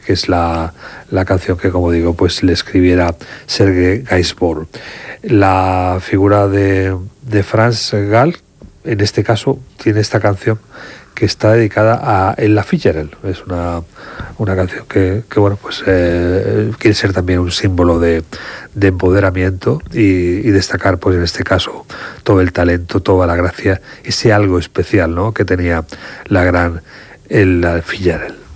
que es la canción que, como digo, pues le escribiera Serge Gainsbourg. La figura de Frans Gal, en este caso, tiene esta canción que está dedicada a Ella Fitzgerald. Es una canción que bueno, pues quiere ser también un símbolo de empoderamiento y destacar, pues en este caso, todo el talento, toda la gracia, ese algo especial, ¿no?, que tenía la gran Ella Fitzgerald.